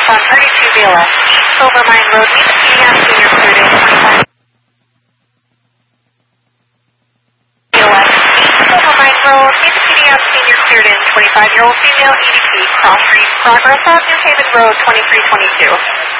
on 32 BLS, Silver Mine Road, meet the PDM Senior cleared in 25. BLS, Silver Mine Road, meet the PDM Senior cleared in 25-year-old female EDP, cross street, progress on New Haven Road, 2322.